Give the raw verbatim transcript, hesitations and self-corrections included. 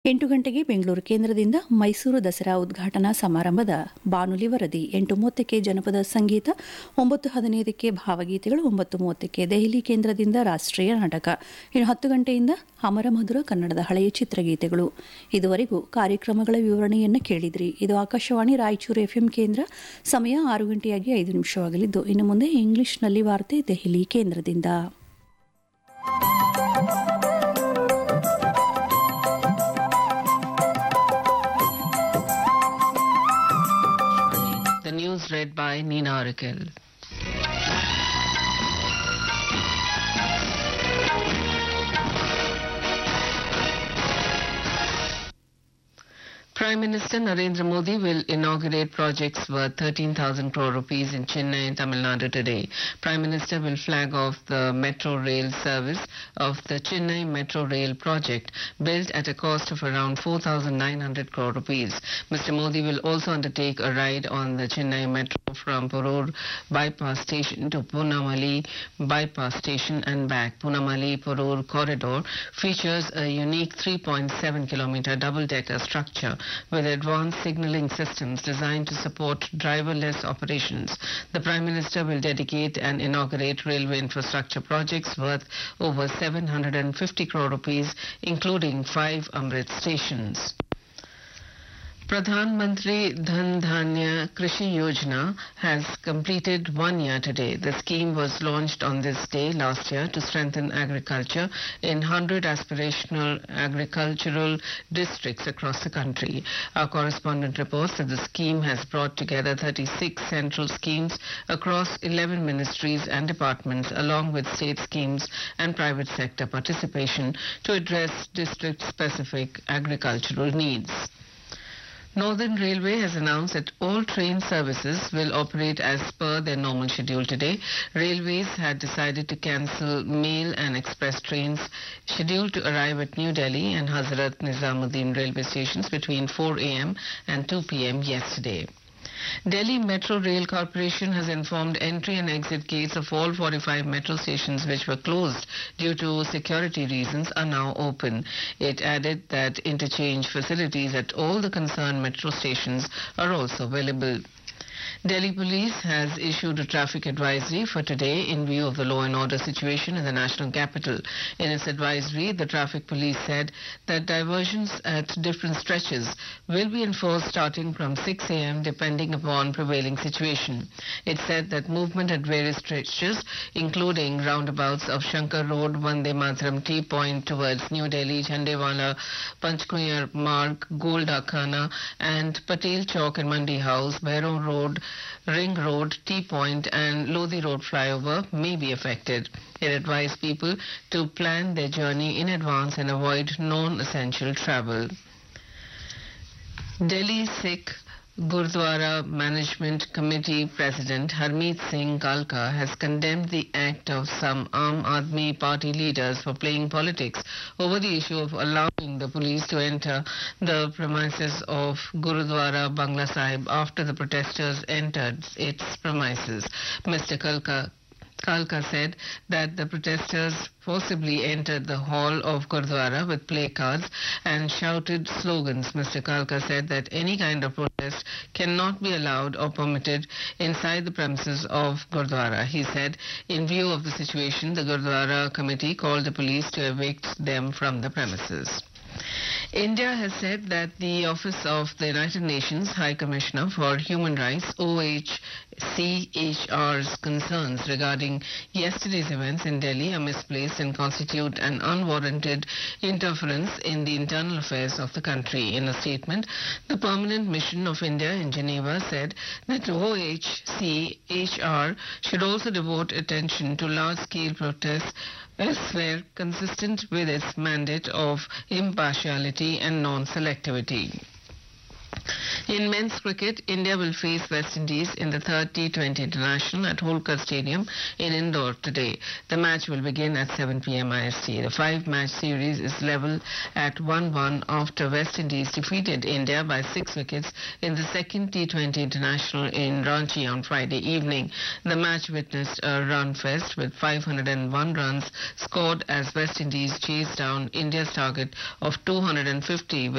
ಎಂಟು ಗಂಟೆಗೆ ಬೆಂಗಳೂರು ಕೇಂದ್ರದಿಂದ ಮೈಸೂರು ದಸರಾ ಉದ್ಘಾಟನಾ ಸಮಾರಂಭದ ಬಾನುಲಿ ವರದಿ. ಎಂಟು ಮೂವತ್ತಕ್ಕೆ ಜನಪದ ಸಂಗೀತ, ಒಂಬತ್ತು ಹದಿನೈದಕ್ಕೆ ಭಾವಗೀತೆಗಳು, ಒಂಬತ್ತು ಮೂವತ್ತಕ್ಕೆ ದೆಹಲಿ ಕೇಂದ್ರದಿಂದ ರಾಷ್ಟ್ರೀಯ ನಾಟಕ. ಇನ್ನು ಹತ್ತು ಗಂಟೆಯಿಂದ ಅಮರ ಮಧುರ ಕನ್ನಡದ ಹಳೆಯ ಚಿತ್ರಗೀತೆಗಳು. ಇದುವರೆಗೂ ಕಾರ್ಯಕ್ರಮಗಳ ವಿವರಣೆಯನ್ನು ಕೇಳಿದ್ರಿ. ಇದು ಆಕಾಶವಾಣಿ ರಾಯಚೂರು ಎಫ್ಎಂ ಕೇಂದ್ರ. ಸಮಯ ಆರು ಗಂಟೆಯಾಗಿ ಐದು ನಿಮಿಷವಾಗಲಿದ್ದು, ಇನ್ನು ಮುಂದೆ ಇಂಗ್ಲಿಷ್ನಲ್ಲಿ ವಾರ್ತೆ ದೆಹಲಿ ಕೇಂದ್ರದಿಂದ. The news read by Nina Arakel. Prime Minister Narendra Modi will inaugurate projects worth thirteen thousand crore rupees in Chennai and Tamil Nadu today. Prime Minister will flag off the metro rail service of the Chennai Metro Rail project, built at a cost of around four thousand nine hundred crore rupees. Mister Modi will also undertake a ride on the Chennai Metro from Porur Bypass Station to Punamali Bypass Station and back. Punamali-Porur corridor features a unique three point seven kilometer double-decker structure with advanced signaling systems designed to support driverless operations. The Prime Minister will dedicate and inaugurate railway infrastructure projects worth over seven hundred fifty crore rupees, including five Amrit stations. Pradhan Mantri Dhan Dhanya Krishi Yojana has completed one year today. The scheme was launched on this day last year to strengthen agriculture in one hundred aspirational agricultural districts across the country. Our correspondent reports that the scheme has brought together thirty-six central schemes across eleven ministries and departments, along with state schemes and private sector participation to address district-specific agricultural needs. Northern Railway has announced that all train services will operate as per their normal schedule today. Railways had decided to cancel mail and express trains scheduled to arrive at New Delhi and Hazrat Nizamuddin railway stations between four a m and two p m yesterday. Delhi Metro Rail Corporation has informed entry and exit gates of all forty-five metro stations which were closed due to security reasons are now open. It added that interchange facilities at all the concerned metro stations are also available. Delhi Police has issued a traffic advisory for today in view of the law and order situation in the national capital. In its advisory, the traffic police said that diversions at different stretches will be enforced starting from six a m depending upon prevailing situation. It said that movement at various stretches, including roundabouts of Shankar Road, Vande Mataram T Point towards New Delhi, Jhandewala, Panchkuyar Marg, Golda Khana and Patel Chowk and Mandi House, Bhairo Road, Ring Road, T Point and Lodi Road flyover may be affected. It advised people to plan their journey in advance and avoid non-essential travel. Delhi Sikh Gurdwara Management Committee President Harmeet Singh Kalka has condemned the act of some Aam Aadmi Party leaders for playing politics over the issue of allowing the police to enter the premises of Gurudwara Bangla Sahib after the protesters entered its premises. Mister Kalka Kalka said that the protesters forcibly entered the hall of Gurdwara with placards and shouted slogans. Mister Kalka said that any kind of protest cannot be allowed or permitted inside the premises of Gurdwara. He said, in view of the situation, the Gurdwara committee called the police to evict them from the premises. India has said that the Office of the United Nations High Commissioner for Human Rights, O H C H R's concerns regarding yesterday's events in Delhi are misplaced and constitute an unwarranted interference in the internal affairs of the country. In a statement, the Permanent Mission of India in Geneva said that O H C H R should also devote attention to large-scale protests elsewhere, consistent with its mandate of impartiality and non-selectivity. In men's cricket, India will face West Indies in the third T twenty International at Holkar Stadium in Indore today. The match will begin at seven p m I S T. The five-match series is level at one one after West Indies defeated India by six wickets in the second T twenty International in Ranchi on Friday evening. The match witnessed a run fest with five hundred one runs scored as West Indies chased down India's target of two hundred fifty with